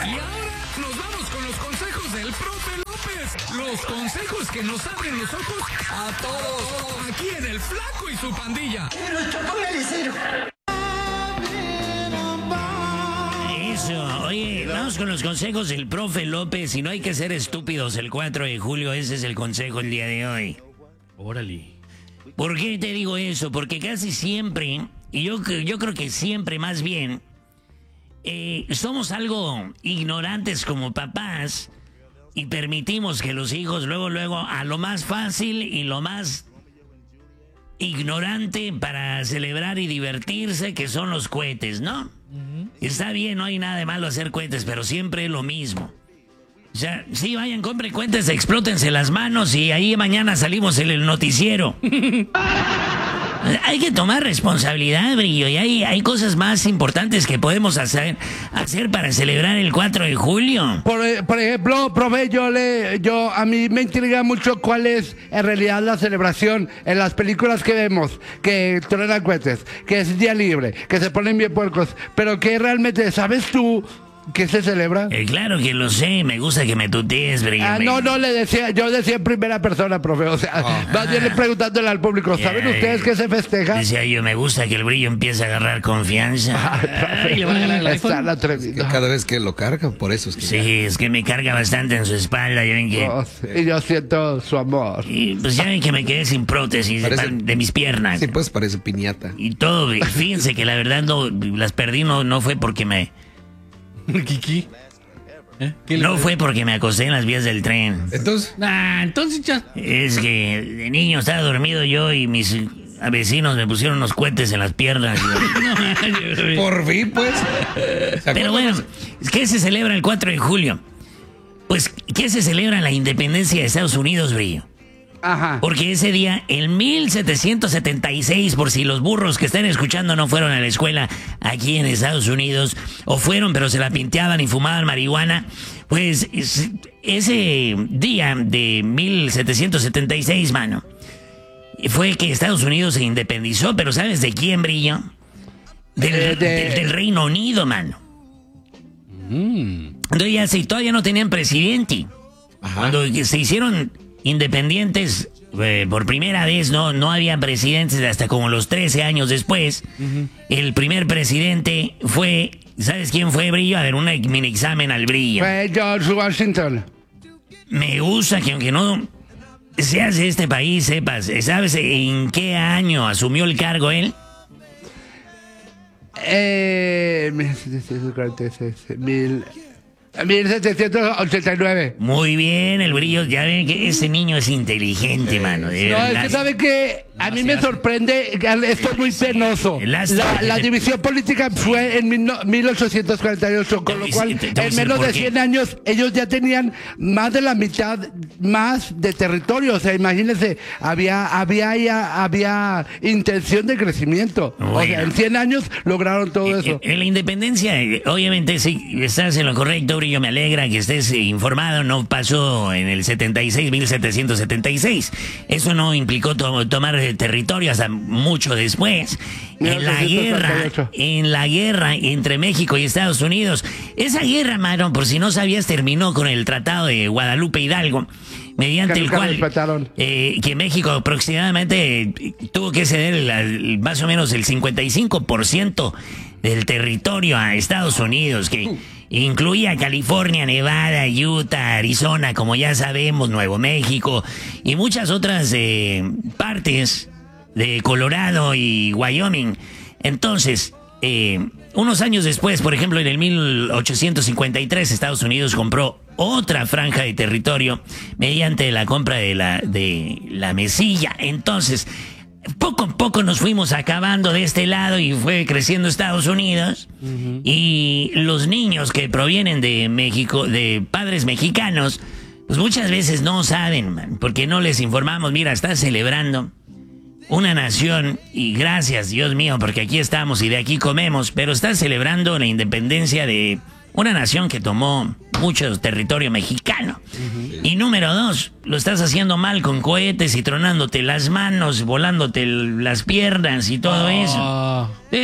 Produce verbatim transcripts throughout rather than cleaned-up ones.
Y ahora nos vamos con los consejos del profe López. Los consejos que nos abren los ojos a todos. Aquí en El Flaco y su pandilla. Eso, oye, vamos con los consejos del profe López. Y no hay que ser estúpidos el cuatro de julio. Ese es el consejo el día de hoy. Órale. ¿Por qué te digo eso? Porque casi siempre, y yo, yo creo que siempre más bien, eh, somos algo ignorantes como papás y permitimos que los hijos luego, luego, a lo más fácil y lo más ignorante para celebrar y divertirse, que son los cohetes, ¿no? Uh-huh. Está bien, no hay nada de malo hacer cohetes, pero siempre es lo mismo. O sea, sí, vayan, compren cohetes, explótense las manos y ahí mañana salimos en el noticiero. Hay que tomar responsabilidad, Brillo, y hay, hay cosas más importantes que podemos hacer, hacer para celebrar el cuatro de julio. Por, por ejemplo, profe, yo le, yo, a mí me intriga mucho cuál es en realidad la celebración en las películas que vemos, que truenan cohetes, que es día libre, que se ponen bien puercos, pero que realmente, ¿sabes tú qué se celebra? Eh, claro que lo sé, me gusta que me tutees, Brillo. Ah, no, no, le decía, yo decía en primera persona, profe, o sea, oh. más bien preguntándole al público, ¿saben yeah, ustedes qué se festeja? Decía yo, me gusta que el Brillo empiece a agarrar confianza. Ay, profe, le van a ganar el iPhone. Es que cada vez que lo carga, por eso es que... Sí, ya... es que me carga bastante en su espalda, ya ven que... Oh, sí. Y yo siento su amor. Y pues ya ven que me quedé sin prótesis parece... de, de mis piernas. Sí, pues parece piñata. Y todo, fíjense que la verdad no, las perdí, no, no fue porque me... ¿Kiki? ¿Eh? No fue porque me acosté en las vías del tren. Entonces, ah, entonces ya. Es que de niño estaba dormido yo y mis vecinos me pusieron unos cohetes en las piernas. Por fin, pues. Pero bueno, ¿qué se celebra el cuatro de julio? Pues, ¿qué se celebra en la independencia de Estados Unidos, Brillo? Ajá. Porque ese día, en mil setecientos setenta y seis, por si los burros que están escuchando no fueron a la escuela aquí en Estados Unidos, o fueron pero se la pinteaban y fumaban marihuana, pues ese día de mil setecientos setenta y seis, mano, fue que Estados Unidos se independizó, pero ¿sabes de quién, Brillo? Del, de, de... del, del Reino Unido, mano. Mm. Entonces ya sí, todavía no tenían presidente. Ajá. Cuando se hicieron independientes, eh, por primera vez no, no había presidentes hasta como los trece años después. Uh-huh. El primer presidente fue, ¿sabes quién fue, Brillo? A ver, un mini examen al Brillo. Fue George Washington. Me gusta que aunque no seas de este país, sepas, ¿sabes en qué año asumió el cargo él? Eh... Mil... mil setecientos ochenta y nueve. Muy bien, el Brillo, ya ven que ese niño es inteligente, eh, mano. De no, es que sabe que a mí me sorprende, esto es muy penoso. La, la división política fue en mil ochocientos cuarenta y ocho, con lo cual en menos de cien años ellos ya tenían más de la mitad más de territorio. O sea, imagínense, había, había, ya, había intención de crecimiento. Bueno, o sea, en cien años lograron todo en, eso. En la independencia, obviamente, sí, estás en lo correcto, Brillo, me alegra que estés informado. No pasó en el setenta y seis, mil setecientos setenta y seis. Eso no implicó to tomar territorio hasta mucho después. En la guerra, en la guerra entre México y Estados Unidos. Esa guerra, mano, por si no sabías, terminó con el Tratado de Guadalupe Hidalgo, mediante el cual eh, que México aproximadamente eh, tuvo que ceder la, más o menos el cincuenta y cinco por ciento del territorio a Estados Unidos, que incluía California, Nevada, Utah, Arizona, como ya sabemos, Nuevo México y muchas otras eh, partes de Colorado y Wyoming. Entonces, eh, unos años después, por ejemplo, en el mil ochocientos cincuenta y tres, Estados Unidos compró otra franja de territorio mediante la compra de la, de la Mesilla. Entonces, poco a poco nos fuimos acabando de este lado y fue creciendo Estados Unidos. Uh-huh. Y los niños que provienen de México, de padres mexicanos, pues muchas veces no saben, man, porque no les informamos. Mira, estás celebrando una nación y gracias, Dios mío, porque aquí estamos y de aquí comemos, pero estás celebrando la independencia de una nación que tomó mucho territorio mexicano. Uh-huh. Y número dos, lo estás haciendo mal con cohetes y tronándote las manos, volándote las piernas y todo oh. eso. Entonces,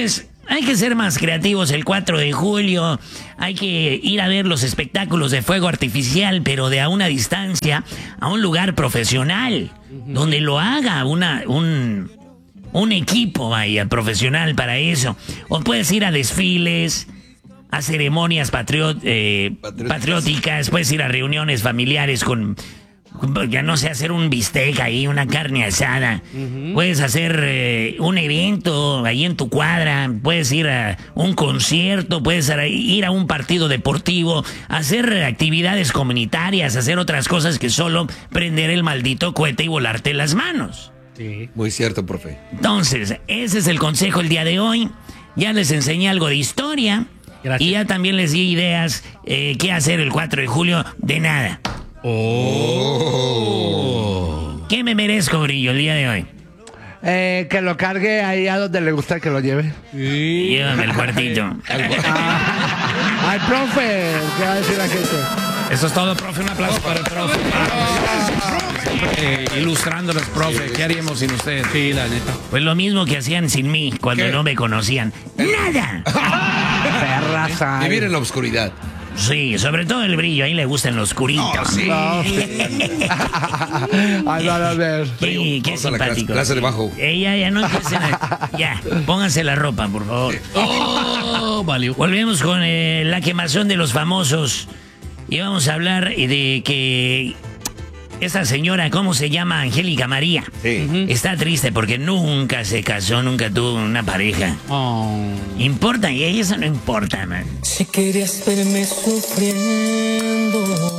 Hay que ser más creativos el cuatro de julio, hay que ir a ver los espectáculos de fuego artificial, pero de a una distancia, a un lugar profesional, uh-huh. donde lo haga una, un, un equipo, vaya, profesional para eso. O puedes ir a desfiles, a ceremonias patriot, eh, patrióticas, puedes ir a reuniones familiares con... Ya no sé, hacer un bistec ahí, una carne asada. Uh-huh. Puedes hacer eh, un evento ahí en tu cuadra. Puedes ir a un concierto. Puedes ir a un partido deportivo. Hacer actividades comunitarias. Hacer otras cosas que solo prender el maldito cohete y volarte las manos. Sí. Muy cierto, profe. Entonces, ese es el consejo el día de hoy. Ya les enseñé algo de historia. Gracias. Y ya también les di ideas eh, qué hacer el cuatro de julio. De nada. Oh. ¿Qué me merezco, Grillo, el día de hoy? Eh, que lo cargue ahí a donde le gusta que lo lleve. Sí. Llévame el cuartito. ah, al profe, ¿qué va a decir la gente? Eso es todo, profe. Un aplauso para el profe. Eh, ilustrándonos, profe. ¿Qué haríamos sin ustedes? Sí, la neta. Pues lo mismo que hacían sin mí cuando ¿Qué? no me conocían. ¡Nada! Perras. Vivir en la oscuridad. Sí, sobre todo el Brillo, ahí le gusta en lo oscurito. Oh, sí. No. Ay, van a ver. Sí, qué Vamos simpático. Clase, clase de bajo. Eh, ya, ya, no empiecen a... Ya, pónganse la ropa, por favor. Sí. Oh, valió. Volvemos con eh, la quemazón de los famosos. Y vamos a hablar de que... Esta señora, ¿cómo se llama? Angélica María. Sí. Uh-huh. Está triste porque nunca se casó, nunca tuvo una pareja. Oh. Importa, y eso no importa, man. Si querías verme sufriendo,